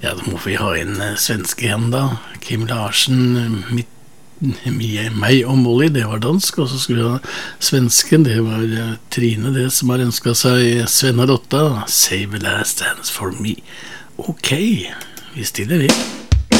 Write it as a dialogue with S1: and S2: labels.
S1: Ja, da må vi ha en svenske igjen da. Kim Larsen, meg og Molly, det var dansk, og så skulle vi ha svensken, det var Trine, det som har ønsket seg Sven og Lotta, Save the Last Dance for Me. Ok, vi stiller det.